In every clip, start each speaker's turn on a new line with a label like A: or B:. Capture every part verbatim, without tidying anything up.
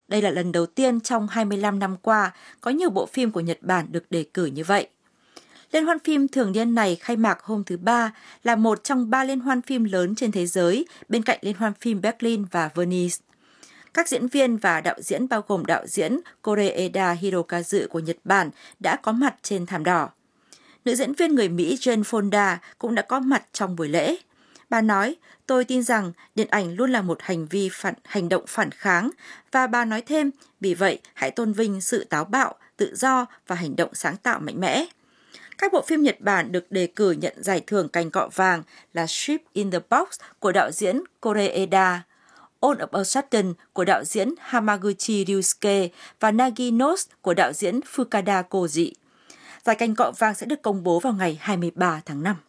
A: Đây là lần đầu tiên trong hai mươi lăm năm qua có nhiều bộ phim của Nhật Bản được đề cử như vậy. Liên hoan phim thường niên này khai mạc hôm thứ Ba, là một trong ba liên hoan phim lớn trên thế giới bên cạnh liên hoan phim Berlin và Venice. Các diễn viên và đạo diễn bao gồm đạo diễn Koreeda Hirokazu của Nhật Bản đã có mặt trên thảm đỏ. Nữ diễn viên người Mỹ Jane Fonda cũng đã có mặt trong buổi lễ. Bà nói, tôi tin rằng điện ảnh luôn là một hành vi phản, hành động phản kháng, và bà nói thêm, vì vậy hãy tôn vinh sự táo bạo, tự do và hành động sáng tạo mạnh mẽ. Các bộ phim Nhật Bản được đề cử nhận giải thưởng cành cọ vàng là Ship in the Box của đạo diễn Koreeda, All of a Sudden của đạo diễn Hamaguchi Ryusuke và Nagi no của đạo diễn Fukada Koji. Giải cành cọ vàng sẽ được công bố vào ngày hai mươi ba tháng năm.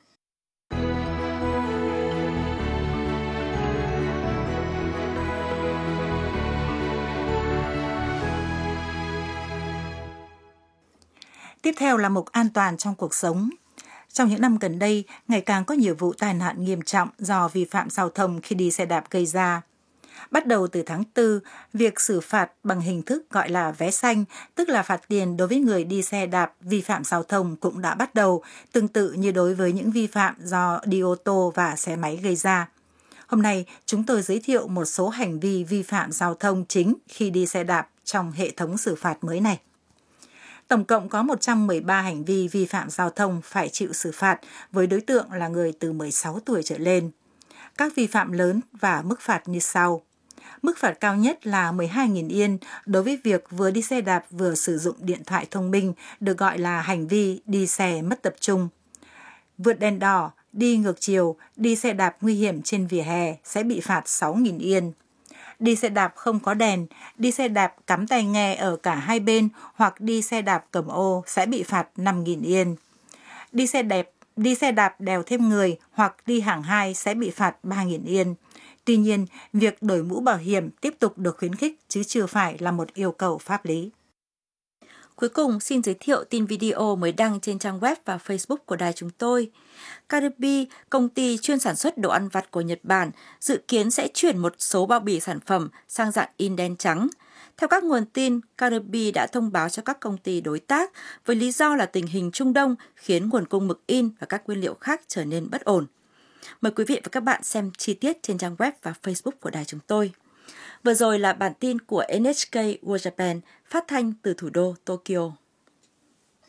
B: Tiếp theo là mục an toàn trong cuộc sống. Trong những năm gần đây, ngày càng có nhiều vụ tai nạn nghiêm trọng do vi phạm giao thông khi đi xe đạp gây ra. Bắt đầu từ tháng tư, việc xử phạt bằng hình thức gọi là vé xanh, tức là phạt tiền đối với người đi xe đạp vi phạm giao thông cũng đã bắt đầu, tương tự như đối với những vi phạm do đi ô tô và xe máy gây ra. Hôm nay, chúng tôi giới thiệu một số hành vi vi phạm giao thông chính khi đi xe đạp trong hệ thống xử phạt mới này. Tổng cộng có một trăm mười ba hành vi vi phạm giao thông phải chịu xử phạt với đối tượng là người từ mười sáu tuổi trở lên. Các vi phạm lớn và mức phạt như sau. Mức phạt cao nhất là mười hai nghìn yên đối với việc vừa đi xe đạp vừa sử dụng điện thoại thông minh, được gọi là hành vi đi xe mất tập trung. Vượt đèn đỏ, đi ngược chiều, đi xe đạp nguy hiểm trên vỉa hè sẽ bị phạt sáu nghìn yên. Đi xe đạp không có đèn, đi xe đạp cắm tai nghe ở cả hai bên hoặc đi xe đạp cầm ô sẽ bị phạt năm nghìn yên. Đi xe đẹp, đi xe đạp đèo thêm người hoặc đi hàng hai sẽ bị phạt ba nghìn yên. Tuy nhiên, việc đổi mũ bảo hiểm tiếp tục được khuyến khích chứ chưa phải là một yêu cầu pháp lý.
A: Cuối cùng, xin giới thiệu tin video mới đăng trên trang web và Facebook của đài chúng tôi. Karubi, công ty chuyên sản xuất đồ ăn vặt của Nhật Bản, dự kiến sẽ chuyển một số bao bì sản phẩm sang dạng in đen trắng. Theo các nguồn tin, Karubi đã thông báo cho các công ty đối tác với lý do là tình hình Trung Đông khiến nguồn cung mực in và các nguyên liệu khác trở nên bất ổn. Mời quý vị và các bạn xem chi tiết trên trang web và Facebook của đài chúng tôi. Vừa rồi là bản tin của en ết kây World Japan phát thanh từ thủ đô Tokyo.